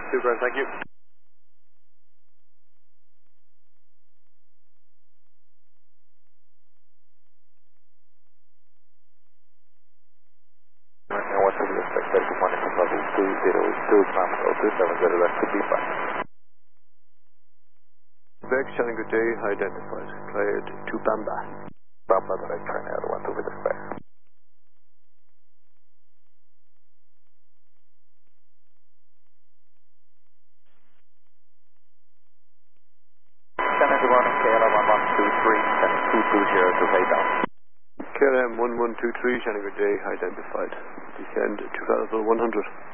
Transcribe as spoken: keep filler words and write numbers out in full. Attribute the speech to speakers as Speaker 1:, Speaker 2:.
Speaker 1: Super, thank you.
Speaker 2: And what should we expect? Good morning from level two zero two, Ma'am, two seven zero, that could be fine.
Speaker 1: Quebec, Challenger J, identified. Cleared to Bamba.
Speaker 2: Bamba, the right train, I want to be the spec. Channel good morning, K L M one one two three, channel two two zero to way down.
Speaker 1: K L M one one two three, Challenger J, identified. Descend two thousand one hundred.